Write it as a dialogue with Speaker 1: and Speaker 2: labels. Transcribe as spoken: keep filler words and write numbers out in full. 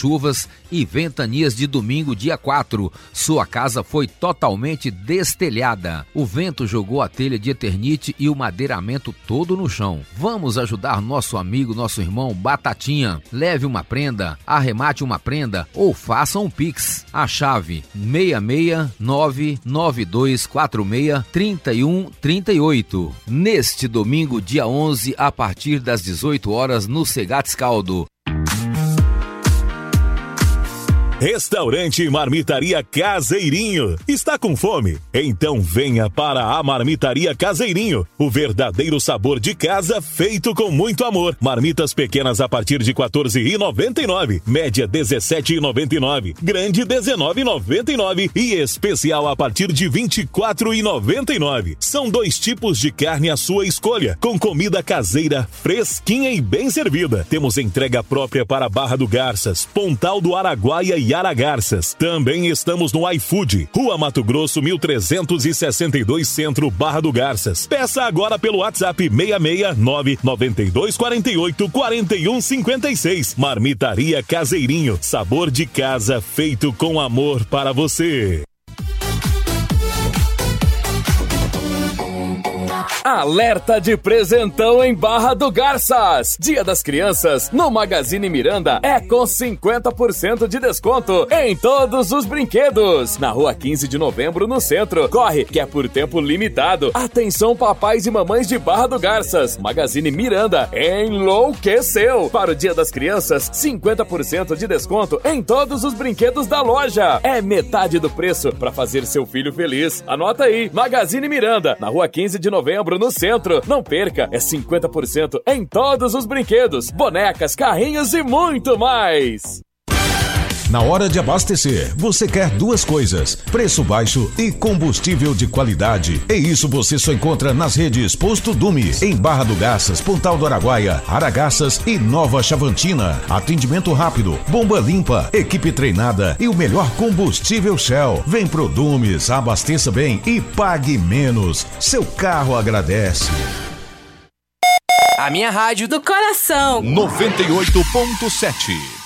Speaker 1: chuvas e ventanias de domingo, dia quatro. Sua casa foi totalmente destelhada. O vento jogou a telha de Eternite e o madeiramento todo no chão. Vamos ajudar nosso amigo, nosso irmão Batatinha. Leve uma prenda, arremate uma prenda ou faça um Pix. A chave seis seis nove nove dois quatro seis três um três oito. Neste domingo, dia onze, a partir das dezoito horas, no Segates Caldo.
Speaker 2: Restaurante Marmitaria Caseirinho. Está com fome? Então venha para a Marmitaria Caseirinho. O verdadeiro sabor de casa feito com muito amor. Marmitas pequenas a partir de quatorze reais e noventa e nove centavos. Média dezessete reais e noventa e nove centavos. Grande dezenove reais e noventa e nove centavos. E especial a partir de vinte e quatro reais e noventa e nove centavos. São dois tipos de carne à sua escolha. Com comida caseira, fresquinha e bem servida. Temos entrega própria para Barra do Garças, Pontal do Araguaia e Aragarças. Também estamos no iFood, Rua Mato Grosso, mil trezentos e sessenta e dois, Centro, Barra do Garças. Peça agora pelo WhatsApp seis seis nove nove dois quatro oito quatro um cinco seis. Marmitaria Caseirinho, sabor de casa feito com amor para você.
Speaker 3: Alerta de presentão em Barra do Garças. Dia das Crianças no Magazine Miranda é com cinquenta por cento de desconto em todos os brinquedos. Na rua quinze de novembro, no centro. Corre, que é por tempo limitado. Atenção, papais e mamães de Barra do Garças. Magazine Miranda enlouqueceu. Para o Dia das Crianças, cinquenta por cento de desconto em todos os brinquedos da loja. É metade do preço para fazer seu filho feliz. Anota aí, Magazine Miranda, na rua quinze de novembro, no centro. Não perca, é cinquenta por cento em todos os brinquedos, bonecas, carrinhos e muito mais.
Speaker 4: Na hora de abastecer, você quer duas coisas: preço baixo e combustível de qualidade. E isso você só encontra nas redes Posto Dume, em Barra do Garças, Pontal do Araguaia, Aragarças e Nova Chavantina. Atendimento rápido, bomba limpa, equipe treinada e o melhor combustível Shell. Vem pro Dumes, abasteça bem e pague menos. Seu carro agradece.
Speaker 5: A minha rádio do coração.
Speaker 6: noventa e oito ponto sete.